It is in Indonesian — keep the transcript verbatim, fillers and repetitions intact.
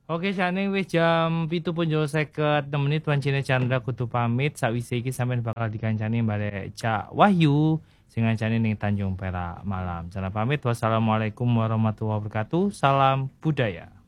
Oke, Caning wis jam pitu punjul seket enam menit wancine Chandra kudu pamit. Sakwise iki sampean bakal dikancani balik Cak Wahyu sing ngancani ning Tanjung Perak Malam. Chandra pamit. Wassalamualaikum warahmatullahi wabarakatuh. Salam budaya.